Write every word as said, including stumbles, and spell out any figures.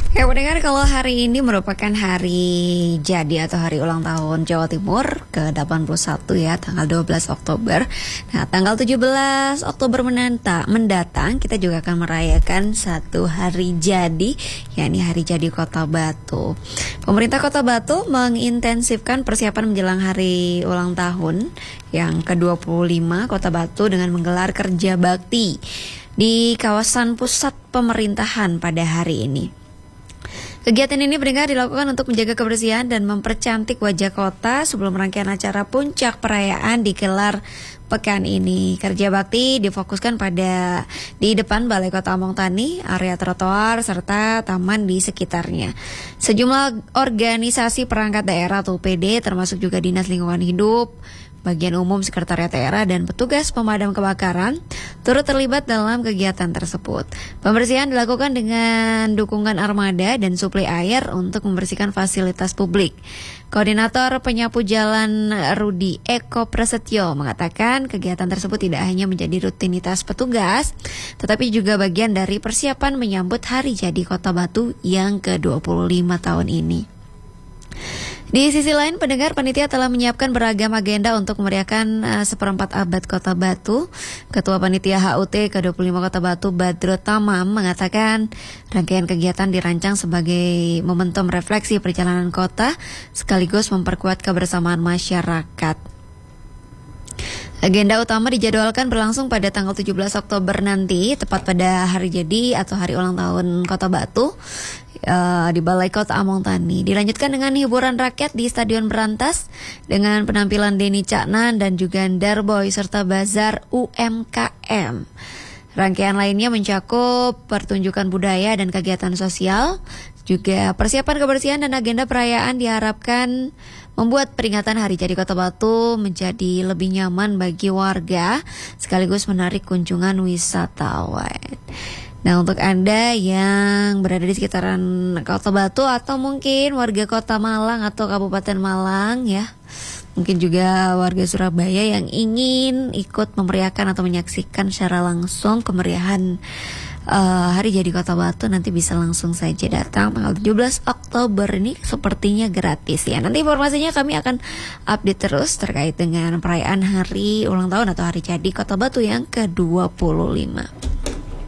Ya pendengar, kalau hari ini merupakan hari jadi atau hari ulang tahun Jawa Timur ke delapan puluh satu ya, tanggal dua belas Oktober. Nah, tanggal tujuh belas Oktober menanta, mendatang kita juga akan merayakan satu hari jadi, yakni hari jadi Kota Batu. Pemerintah Kota Batu mengintensifkan persiapan menjelang hari ulang tahun yang ke dua puluh lima Kota Batu dengan menggelar kerja bakti di kawasan pusat pemerintahan pada hari ini. Kegiatan ini pendengar dilakukan untuk menjaga kebersihan dan mempercantik wajah kota sebelum rangkaian acara puncak perayaan digelar pekan ini. Kerja bakti difokuskan pada di depan Balai Kota Among Tani, area trotoar, serta taman di sekitarnya. Sejumlah organisasi perangkat daerah atau P D termasuk juga Dinas Lingkungan Hidup, Bagian Umum Sekretariat Daerah dan petugas pemadam kebakaran turut terlibat dalam kegiatan tersebut. Pembersihan dilakukan dengan dukungan armada dan suplai air untuk membersihkan fasilitas publik. Koordinator Penyapu Jalan Rudi Eko Prasetyo mengatakan kegiatan tersebut tidak hanya menjadi rutinitas petugas, tetapi juga bagian dari persiapan menyambut Hari Jadi Kota Batu yang ke dua puluh lima tahun ini. Di sisi lain, pendengar, panitia telah menyiapkan beragam agenda untuk memeriahkan uh, seperempat abad Kota Batu. Ketua Panitia H U T ke dua puluh lima Kota Batu, Badro Tamam, mengatakan rangkaian kegiatan dirancang sebagai momentum refleksi perjalanan kota sekaligus memperkuat kebersamaan masyarakat. Agenda utama dijadwalkan berlangsung pada tanggal tujuh belas Oktober nanti, tepat pada hari jadi atau hari ulang tahun Kota Batu uh, di Balai Kota Among Tani. Dilanjutkan dengan hiburan rakyat di Stadion Berantas dengan penampilan Denny Caknan dan juga Darboy serta bazar U M K M. Rangkaian lainnya mencakup pertunjukan budaya dan kegiatan sosial. Juga persiapan kebersihan dan agenda perayaan diharapkan membuat peringatan Hari Jadi Kota Batu menjadi lebih nyaman bagi warga sekaligus menarik kunjungan wisatawan. Nah, untuk Anda yang berada di sekitaran Kota Batu atau mungkin warga Kota Malang atau Kabupaten Malang ya, mungkin juga warga Surabaya yang ingin ikut memeriahkan atau menyaksikan secara langsung kemeriahan Uh, Hari Jadi Kota Batu, nanti bisa langsung saja datang tanggal tujuh belas Oktober ini, sepertinya gratis ya. Nanti informasinya kami akan update terus terkait dengan perayaan hari ulang tahun atau Hari Jadi Kota Batu yang ke dua puluh lima.